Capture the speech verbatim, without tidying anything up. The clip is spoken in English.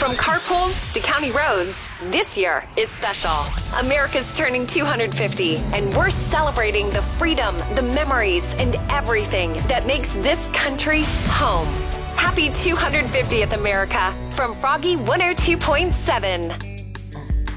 From carpools to county roads, this year is special. America's turning two hundred fifty, and we're celebrating the freedom, the memories, and everything that makes this country home. Happy two hundred fiftieth, America, from Froggy one oh two point seven.